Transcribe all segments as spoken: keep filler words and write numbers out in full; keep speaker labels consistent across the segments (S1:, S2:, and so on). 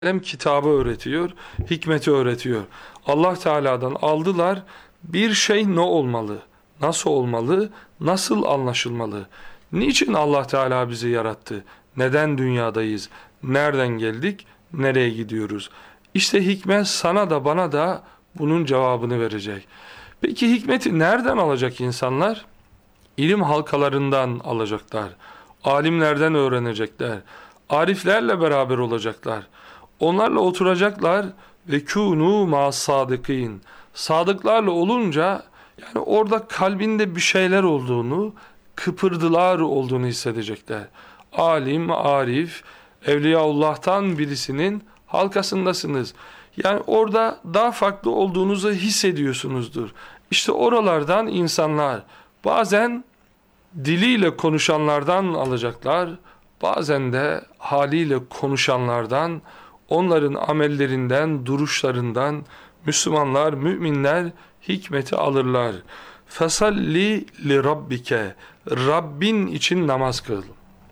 S1: Alem kitabı öğretiyor, hikmeti öğretiyor. Allah Teala'dan aldılar, bir şey ne olmalı, nasıl olmalı, nasıl anlaşılmalı? Niçin Allah Teala bizi yarattı? Neden dünyadayız? Nereden geldik? Nereye gidiyoruz? İşte hikmet sana da bana da bunun cevabını verecek. Peki hikmeti nereden alacak insanlar? İlim halkalarından alacaklar. Alimlerden öğrenecekler. Ariflerle beraber olacaklar. Onlarla oturacaklar ve kûnû mâ sadıkîn. Sadıklarla olunca yani orada kalbinde bir şeyler olduğunu, kıpırdılar olduğunu hissedecekler. Alim, arif, Evliyaullah'tan birisinin halkasındasınız. Yani orada daha farklı olduğunuzu hissediyorsunuzdur. İşte oralardan insanlar bazen diliyle konuşanlardan alacaklar, bazen de haliyle konuşanlardan, onların amellerinden, duruşlarından Müslümanlar, müminler hikmeti alırlar. Fesalli li rabbike, Rabbin için namaz kıl.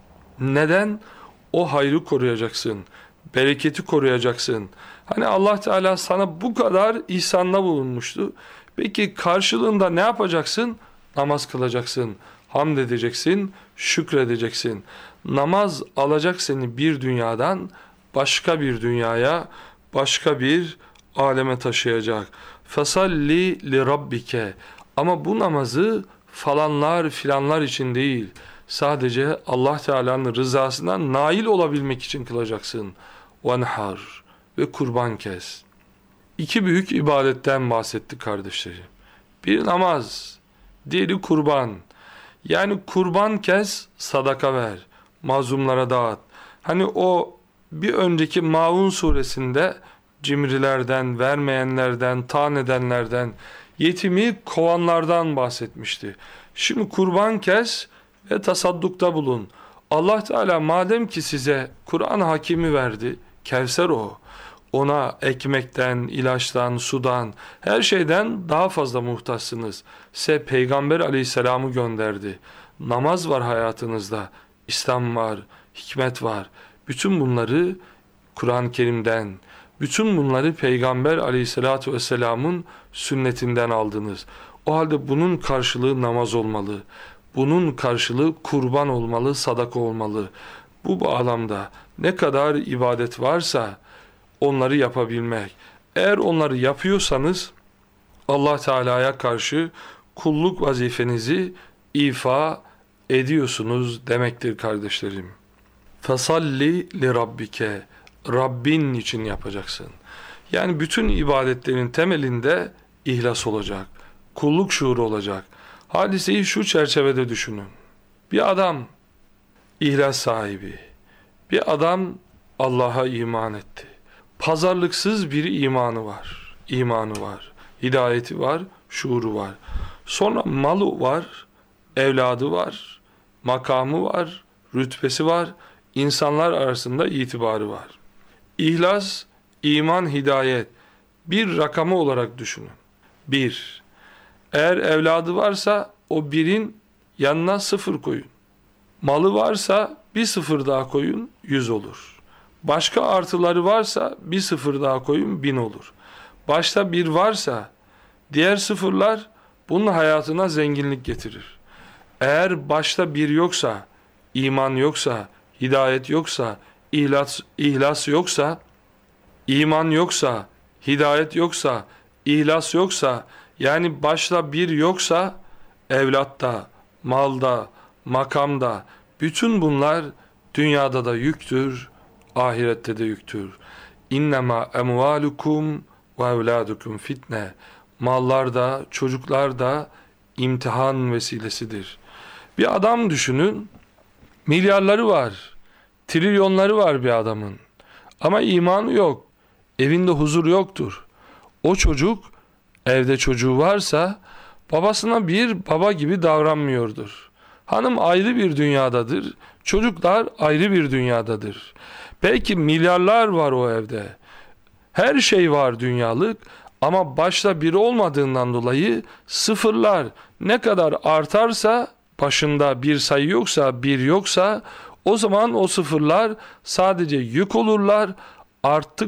S1: Neden? O hayrı koruyacaksın, bereketi koruyacaksın. Hani Allah Teala sana bu kadar ihsanda bulunmuştu. Peki karşılığında ne yapacaksın? Namaz kılacaksın, hamd edeceksin, şükredeceksin. Namaz alacak seni bir dünyadan başka bir dünyaya, başka bir aleme taşıyacak. Fesalli li rabbike. Ama bu namazı falanlar filanlar için değil, sadece Allah Teala'nın rızasından nail olabilmek için kılacaksın. Venhar ve kurban kes. İki büyük ibadetten bahsetti kardeşlerim. Bir namaz, diğeri kurban. Yani kurban kes, sadaka ver, mazlumlara dağıt. Hani o bir önceki Maun suresinde cimrilerden, vermeyenlerden, taan edenlerden, yetimi kovanlardan bahsetmişti. Şimdi kurban kes ve tasaddukta bulun. Allah Teala madem ki size Kur'an hakimi verdi, Kevser o. Ona ekmekten, ilaçtan, sudan, her şeyden daha fazla muhtaçsınız. Size Peygamber aleyhisselamı gönderdi. Namaz var hayatınızda, İslam var, hikmet var. Bütün bunları Kur'an-ı Kerim'den, bütün bunları Peygamber aleyhissalatu vesselamın sünnetinden aldınız. O halde bunun karşılığı namaz olmalı. Bunun karşılığı kurban olmalı, sadaka olmalı. Bu bağlamda ne kadar ibadet varsa onları yapabilmek. Eğer onları yapıyorsanız Allah Teala'ya karşı kulluk vazifenizi ifa ediyorsunuz demektir kardeşlerim. Fesalli li rabbike, Rabbin için yapacaksın. Yani bütün ibadetlerin temelinde ihlas olacak, kulluk şuuru olacak. Hadiseyi şu çerçevede düşünün. Bir adam ihlas sahibi, bir adam Allah'a iman etti. Pazarlıksız bir imanı var, imanı var, hidayeti var, şuuru var. Sonra malı var, evladı var, makamı var, rütbesi var, insanlar arasında itibarı var. İhlas, iman, hidayet bir rakamı olarak düşünün. Bir. Eğer evladı varsa o birin yanına sıfır koyun. Malı varsa bir sıfır daha koyun, yüz olur. Başka artıları varsa bir sıfır daha koyun, bin olur. Başta bir varsa diğer sıfırlar bunun hayatına zenginlik getirir. Eğer başta bir yoksa, iman yoksa, hidayet yoksa, ihlas, ihlas yoksa, iman yoksa, hidayet yoksa, ihlas yoksa, yani başta bir yoksa, evlatta, malda, makamda, bütün bunlar dünyada da yüktür, ahirette de yüktür. İnnemâ emvâlukum ve evlâdukum fitne. Mallar da, çocuklar da imtihan vesilesidir. Bir adam düşünün, milyarları var, trilyonları var bir adamın. Ama imanı yok, evinde huzur yoktur. O çocuk, evde çocuğu varsa, babasına bir baba gibi davranmıyordur. Hanım ayrı bir dünyadadır, çocuklar ayrı bir dünyadadır. Belki milyarlar var o evde. Her şey var dünyalık ama başta biri olmadığından dolayı sıfırlar ne kadar artarsa, başında bir sayı yoksa, bir yoksa, o zaman o sıfırlar sadece yük olurlar, artık